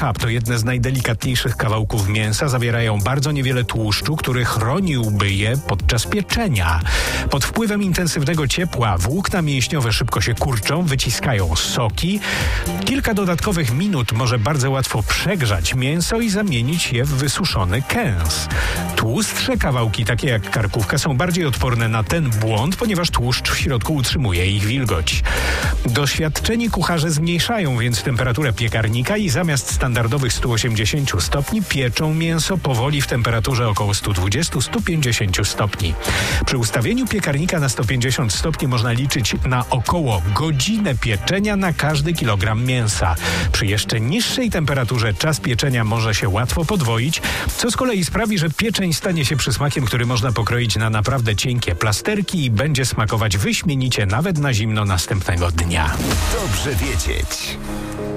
schab to jedne z najdelikatniejszych kawałków mięsa. Zawierają bardzo niewiele tłuszczu, który chroniłby je podczas pieczenia. Pod wpływem intensywnego ciepła włókna mięśniowe szybko się kurczą, wyciskają soki. Kilka dodatkowych minut może bardzo łatwo przegrzać mięso i zamienić je w wysuszony kęs. Tłustsze kawałki, takie jak karkówka, są bardziej odporne na ten błąd, ponieważ tłuszcz w środku utrzymuje ich wilgoć. Doświadczeni kucharze zmniejszają więc temperaturę piekarnika i zamiast standardowych 180 stopni pieczą mięso powoli w temperaturze około 120-150 stopni. Przy ustawieniu piekarnika na 150 stopni można liczyć na około godzinę pieczenia na każdy kilogram mięsa. Przy jeszcze niższej temperaturze czas pieczenia może się łatwo podwoić, co z kolei sprawi, że pieczeń stanie się przysmakiem, który można pokroić na naprawdę cienkie plasterki i będzie smakować wyśmienicie nawet na zimno następnego dnia. Dobrze wiedzieć.